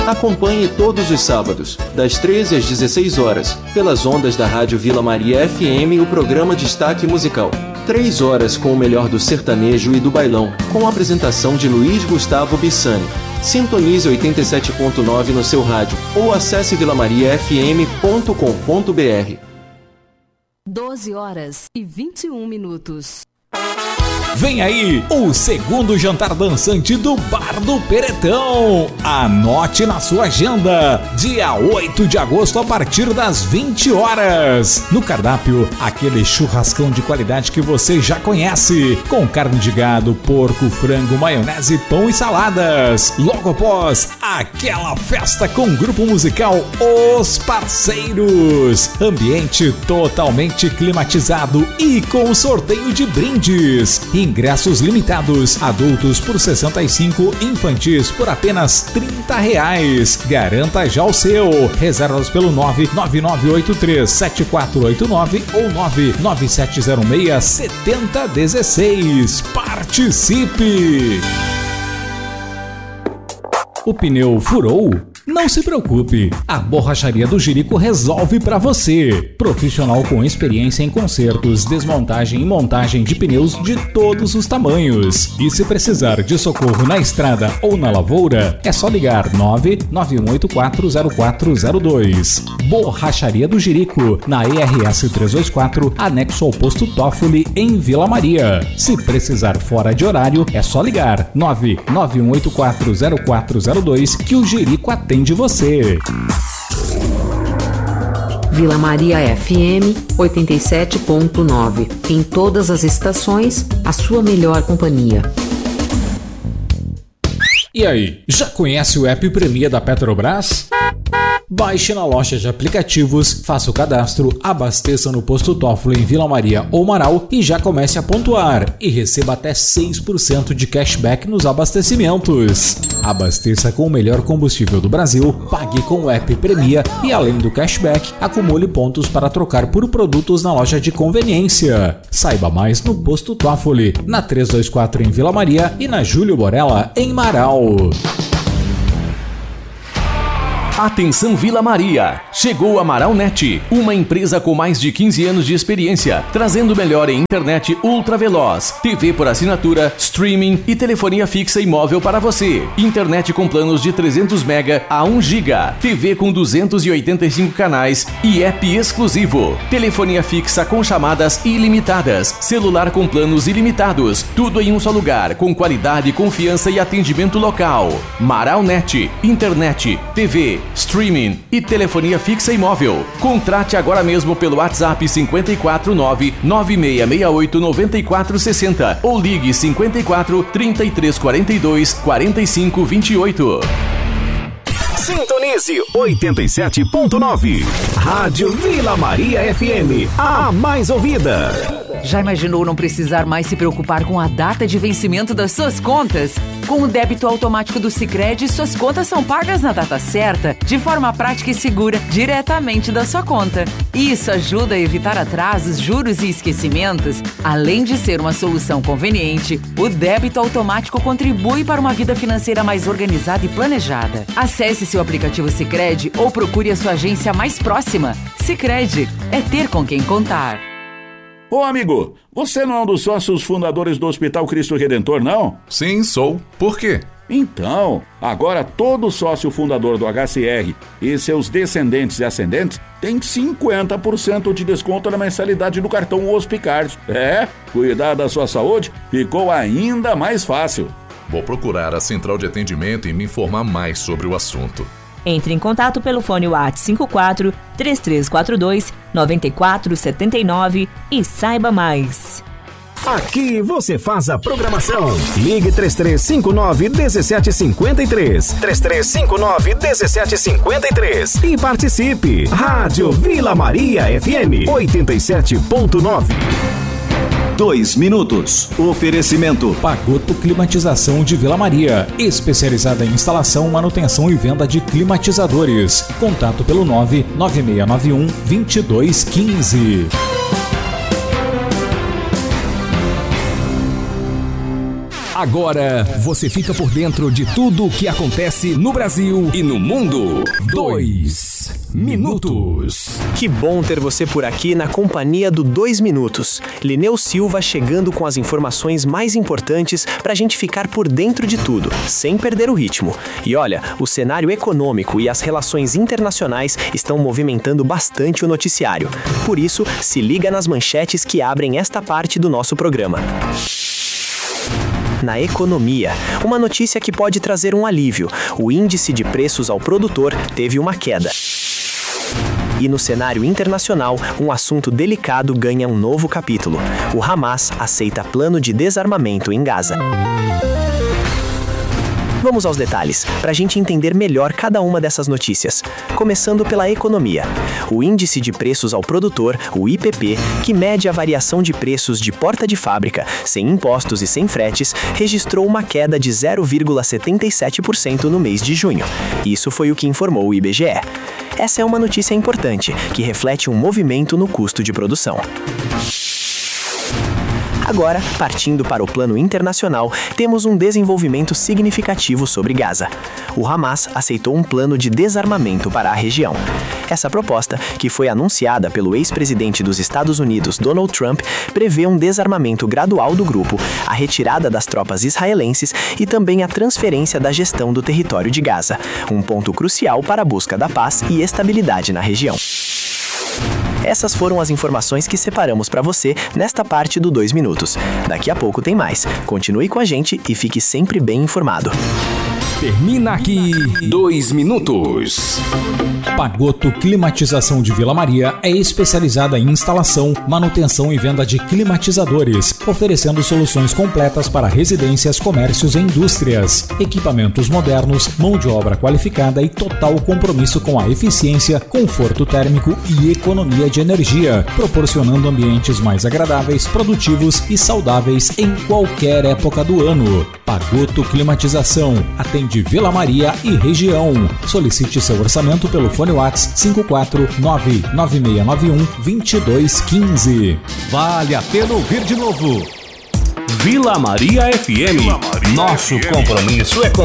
Acompanhe todos os sábados, das 13 às 16 horas, pelas ondas da Rádio Vila Maria FM, o programa Destaque Musical. 3 horas com o melhor do sertanejo e do bailão, com a apresentação de Luiz Gustavo Bissani. Sintonize 87.9 no seu rádio ou acesse vilamariafm.com.br. 12 horas e 21 minutos. Vem aí o segundo jantar dançante do Bar do Peretão. Anote na sua agenda, dia 8 de agosto a partir das 20 horas. No cardápio, aquele churrascão de qualidade que você já conhece, com carne de gado, porco, frango, maionese, pão e saladas. Logo após, aquela festa com grupo musical Os Parceiros. Ambiente totalmente climatizado e com sorteio de brindes. Ingressos limitados, adultos por 65, infantis por apenas R$30. Garanta já o seu. Reservas pelo 99983-7489 ou 99706-7016. Participe! O pneu furou? Não se preocupe, a Borracharia do Jerico resolve para você. Profissional com experiência em consertos, desmontagem e montagem de pneus de todos os tamanhos. E se precisar de socorro na estrada ou na lavoura, é só ligar 991840402. Borracharia do Jerico, na ERS 324, anexo ao posto Toffoli, em Vila Maria. Se precisar fora de horário, é só ligar 991840402 que o Jerico atende você. Vila Maria FM 87.9. Em todas as estações, a sua melhor companhia. E aí, já conhece o app Premia da Petrobras? Baixe na loja de aplicativos, faça o cadastro, abasteça no posto Toffoli em Vila Maria ou Marau e já comece a pontuar e receba até 6% de cashback nos abastecimentos. Abasteça com o melhor combustível do Brasil, pague com o app Premia e além do cashback, acumule pontos para trocar por produtos na loja de conveniência. Saiba mais no posto Toffoli, na 324 em Vila Maria e na Júlio Borella em Marau. Atenção Vila Maria! Chegou a Maraunet, uma empresa com mais de 15 anos de experiência, trazendo o melhor em internet ultra veloz, TV por assinatura, streaming e telefonia fixa e móvel para você. Internet com planos de 300 MB a 1 GB, TV com 285 canais e app exclusivo. Telefonia fixa com chamadas ilimitadas, celular com planos ilimitados, tudo em um só lugar, com qualidade, confiança e atendimento local. Maraunet, internet, TV, streaming e telefonia fixa e móvel. Contrate agora mesmo pelo WhatsApp 549-9668-9460 ou ligue 54 3342 4528. Sintonize 87.9. Rádio Vila Maria FM, a mais ouvida. Já imaginou não precisar mais se preocupar com a data de vencimento das suas contas? Com o débito automático do Sicredi, suas contas são pagas na data certa, de forma prática e segura, diretamente da sua conta. Isso ajuda a evitar atrasos, juros e esquecimentos. Além de ser uma solução conveniente, o débito automático contribui para uma vida financeira mais organizada e planejada. Acesse seu aplicativo Sicredi ou procure a sua agência mais próxima. Sicredi, é ter com quem contar. Ô amigo, você não é um dos sócios fundadores do Hospital Cristo Redentor, não? Sim, sou. Por quê? Então, agora todo sócio fundador do HCR e seus descendentes e ascendentes tem 50% de desconto na mensalidade do cartão Hospicard. Cuidar da sua saúde ficou ainda mais fácil. Vou procurar a central de atendimento e me informar mais sobre o assunto. Entre em contato pelo fone WhatsApp 54 3342 9479 e saiba mais. Aqui você faz a programação. Ligue 3359-1753. 3359-1753. E participe. Rádio Vila Maria FM 87.9. 2 minutos. Oferecimento Pagoto Climatização de Vila Maria, especializada em instalação, manutenção e venda de climatizadores. Contato pelo 99691-2215. Agora você fica por dentro de tudo o que acontece no Brasil e no mundo. 2 minutos. Que bom ter você por aqui na companhia do 2 Minutos. Lineu Silva chegando com as informações mais importantes pra gente ficar por dentro de tudo, sem perder o ritmo. E olha, o cenário econômico e as relações internacionais estão movimentando bastante o noticiário. Por isso, se liga nas manchetes que abrem esta parte do nosso programa. Na economia, uma notícia que pode trazer um alívio. O índice de preços ao produtor teve uma queda. E no cenário internacional, um assunto delicado ganha um novo capítulo. O Hamas aceita plano de desarmamento em Gaza. Vamos aos detalhes, para a gente entender melhor cada uma dessas notícias. Começando pela economia. O Índice de Preços ao Produtor, o IPP, que mede a variação de preços de porta de fábrica, sem impostos e sem fretes, registrou uma queda de 0,77% no mês de junho. Isso foi o que informou o IBGE. Essa é uma notícia importante, que reflete um movimento no custo de produção. Agora, partindo para o plano internacional, temos um desenvolvimento significativo sobre Gaza. O Hamas aceitou um plano de desarmamento para a região. Essa proposta, que foi anunciada pelo ex-presidente dos Estados Unidos, Donald Trump, prevê um desarmamento gradual do grupo, a retirada das tropas israelenses e também a transferência da gestão do território de Gaza, um ponto crucial para a busca da paz e estabilidade na região. Essas foram as informações que separamos para você nesta parte do 2 Minutos. Daqui a pouco tem mais. Continue com a gente e fique sempre bem informado. Termina aqui 2 Minutos. Pagoto Climatização de Vila Maria é especializada em instalação, manutenção e venda de climatizadores, oferecendo soluções completas para residências, comércios e indústrias. Equipamentos modernos, mão de obra qualificada e total compromisso com a eficiência, conforto térmico e economia de energia, proporcionando ambientes mais agradáveis, produtivos e saudáveis em qualquer época do ano. Pagoto Climatização atende Vila Maria e região. Solicite seu orçamento pelo fone WhatsApp 549-9691-2215. Vale a pena ouvir de novo. Vila Maria FM. Nosso compromisso é com